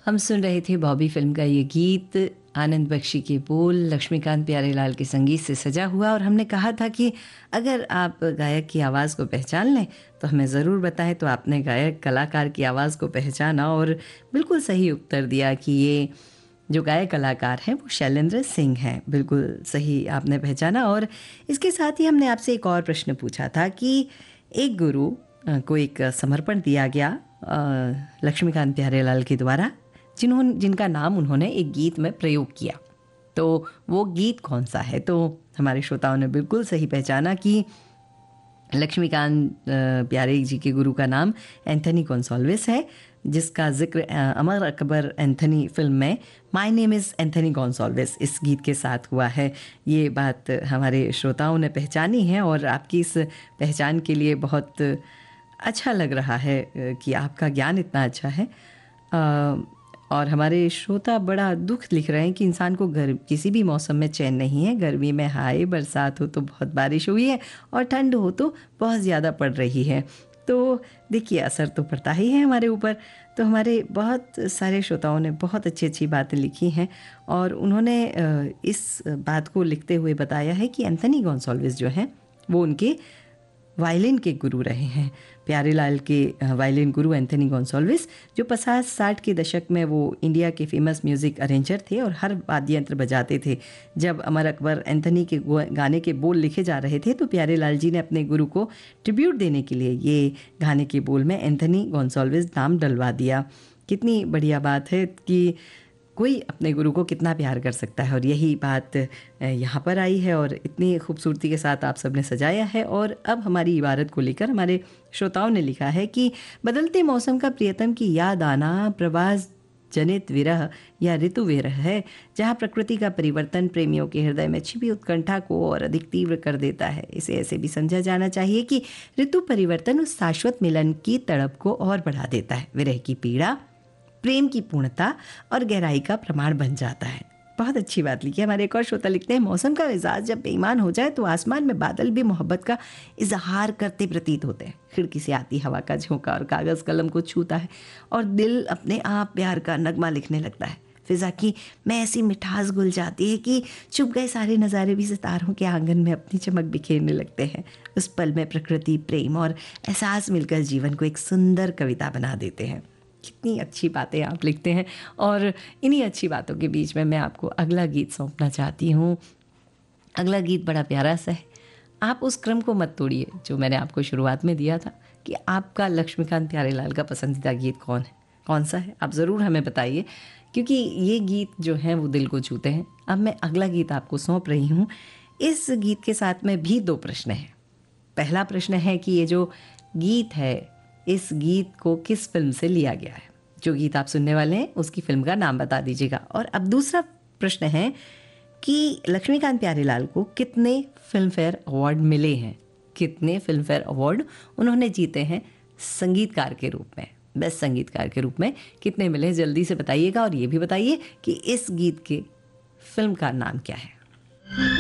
हम सुन रहे थे बॉबी फिल्म का ये गीत, आनंद बख्शी के बोल, लक्ष्मीकांत प्यारेलाल के संगीत से सजा हुआ। और हमने कहा था कि अगर आप गायक की आवाज़ को पहचान लें तो हमें ज़रूर बताएं। तो आपने गायक कलाकार की आवाज़ को पहचाना और बिल्कुल सही उत्तर दिया कि ये जो गायक कलाकार हैं वो शैलेंद्र सिंह हैं। बिल्कुल सही आपने पहचाना। और इसके साथ ही हमने आपसे एक और प्रश्न पूछा था कि एक गुरु को एक समर्पण दिया गया लक्ष्मीकांत प्यारेलाल के द्वारा, जिनका नाम उन्होंने एक गीत में प्रयोग किया। तो वो गीत कौन सा है? तो हमारे श्रोताओं ने बिल्कुल सही पहचाना कि लक्ष्मीकांत प्यारे जी के गुरु का नाम एंथनी गोंसाल्विस है, जिसका जिक्र अमर अकबर एंथनी फिल्म में my name is Anthony Gonsalves इस गीत के साथ हुआ है। ये बात हमारे श्रोताओं ने पहचानी है और आपकी इस पहचान के लिए बहुत अच्छा लग रहा है कि आपका ज्ञान इतना अच्छा है। और हमारे श्रोता बड़ा दुख लिख रहे हैं कि इंसान को किसी भी मौसम में चैन नहीं है। गर्मी में हाय, बरसात हो तो बहुत बारिश हुई है और ठंड हो तो बहुत ज़्यादा पड़ रही है। तो देखिए, असर तो पड़ता ही है हमारे ऊपर। तो हमारे बहुत सारे श्रोताओं ने बहुत अच्छी अच्छी बातें लिखी हैं और उन्होंने इस बात को लिखते हुए बताया है कि एंथनी गोंसाल्विस जो हैं वो उनके वायलिन के गुरु रहे हैं। प्यारेलाल के वायलिन गुरु एंथनी गोंसाल्विस, जो 50-60 के दशक में वो इंडिया के फेमस म्यूज़िक अरेंजर थे और हर वाद्य यंत्र बजाते थे। जब अमर अकबर एंथनी के गाने के बोल लिखे जा रहे थे तो प्यारेलाल जी ने अपने गुरु को ट्रिब्यूट देने के लिए ये गाने के बोल में एंथनी गोंसाल्विस नाम डलवा दिया। कितनी बढ़िया बात है कि कोई अपने गुरु को कितना प्यार कर सकता है। और यही बात यहाँ पर आई है और इतनी खूबसूरती के साथ आप सबने सजाया है। और अब हमारी इबारत को लेकर हमारे श्रोताओं ने लिखा है कि बदलते मौसम का प्रियतम की याद आना प्रवास जनित विरह या ऋतु विरह है, जहाँ प्रकृति का परिवर्तन प्रेमियों के हृदय में छिपी उत्कंठा को और अधिक तीव्र कर देता है। इसे ऐसे भी समझा जाना चाहिए कि ऋतु परिवर्तन उस शाश्वत मिलन की तड़प को और बढ़ा देता है। विरह की पीड़ा प्रेम की पूर्णता और गहराई का प्रमाण बन जाता है। बहुत अच्छी बात लिखी है। हमारे एक और श्रोता लिखते हैं, मौसम का मिजाज जब बेईमान हो जाए तो आसमान में बादल भी मोहब्बत का इजहार करते प्रतीत होते हैं। खिड़की से आती हवा का झोंका और कागज़ कलम को छूता है और दिल अपने आप प्यार का नगमा लिखने लगता है। फिजा की में ऐसी मिठास घुल जाती है कि छुप गए सारे नज़ारे भी सितारों के आंगन में अपनी चमक बिखेरने लगते हैं। उस पल में प्रकृति, प्रेम और एहसास मिलकर जीवन को एक सुंदर कविता बना देते हैं। कितनी अच्छी बातें आप लिखते हैं। और इन्हीं अच्छी बातों के बीच में मैं आपको अगला गीत सौंपना चाहती हूँ। अगला गीत बड़ा प्यारा सा है। आप उस क्रम को मत तोड़िए जो मैंने आपको शुरुआत में दिया था कि आपका लक्ष्मीकांत प्यारेलाल का पसंदीदा गीत कौन सा है। आप ज़रूर हमें बताइए, क्योंकि ये गीत जो हैं वो दिल को छूते हैं। अब मैं अगला गीत आपको सौंप रही हूँ। इस गीत के साथ में भी 2 प्रश्न हैं। पहला प्रश्न है कि ये जो गीत है, इस गीत को किस फिल्म से लिया गया है। जो गीत आप सुनने वाले हैं उसकी फिल्म का नाम बता दीजिएगा। और अब दूसरा प्रश्न है कि लक्ष्मीकांत प्यारेलाल को कितने फिल्म फेयर अवार्ड मिले हैं, कितने फिल्म फेयर अवार्ड उन्होंने जीते हैं संगीतकार के रूप में, बेस्ट संगीतकार के रूप में कितने मिले, जल्दी से बताइएगा। और ये भी बताइए कि इस गीत के फिल्म का नाम क्या है।